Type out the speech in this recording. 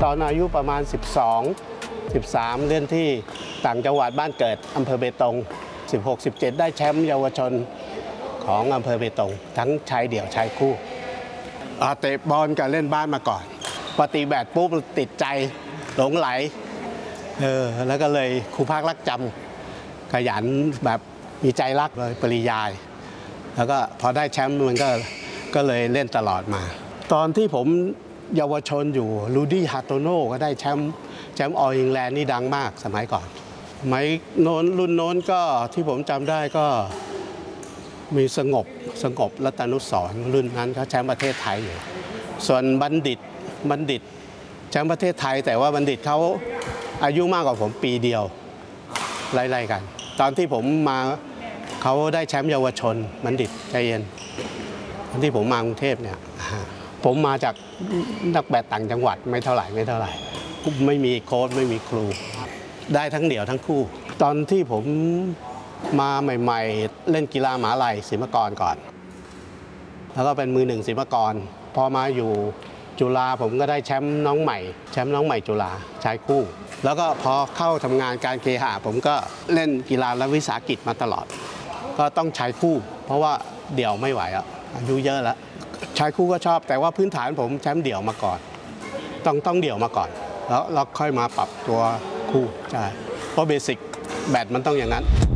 ตอนอายุประมาณ 13 เล่นที่ต่างจังหวัดบ้านเกิดอำเภอเบตง 16-17 ได้แชมป์เยาวชนของอำเภอเบตงทั้งชายเดี่ยวชายคู่เตะบอลกับเล่นบ้านมาก่อนปฏิแบดปุ๊บติดใจหลงไหลแล้วก็เลยครูภาครักจำขยันแบบมีใจรักเลยปริยายแล้วก็พอได้แชมป์มันก็เลยเล่นตลอดมาตอนที่ผมเยาวชนอยู่ลูดี้ฮาโตโน่ก็ได้แชมป์ออลอิงแลนด์นี่ดังมากสมัยก่อนสมัยโน้นรุ่นโน้นก็ที่ผมจำได้ก็มีสงบรัตนุสรณ์รุ่นนั้นเขาแชมป์ประเทศไทยอยู่ส่วนบัณฑิตแชมป์ประเทศไทยแต่ว่าบัณฑิตเขาอายุมากกว่าผมปีเดียวไล่ๆกันตอนที่ผมมาเขาได้แชมป์เยาวชนบัณฑิตใจเย็นตอนที่ผมมากรุงเทพเนี่ยผมมาจากนักแบดต่างจังหวัดไม่เท่าไหร่ไม่มีโค้ชไม่มีครูได้ทั้งเดี่ยวทั้งคู่ตอนที่ผมมาใหม่ๆเล่นกีฬามหาลัยศิลปากรก่อนแล้วก็เป็นมือหนึ่งศิลปากรพอมาอยู่จุฬาผมก็ได้แชมป์น้องใหม่จุฬาชายคู่แล้วก็พอเข้าทำงานการเคหะผมก็เล่นกีฬาและวิสาหกิจมาตลอดก็ต้องชายคู่เพราะว่าเดี่ยวไม่ไหวอายุเยอะแล้วชายคู่ก็ชอบแต่ว่าพื้นฐานผมแชมป์เดี่ยวมาก่อนต้องเดี่ยวมาก่อนแล้วค่อยมาปรับตัวคู่ใช่เพราะเบสิกแบดมันต้องอย่างนั้น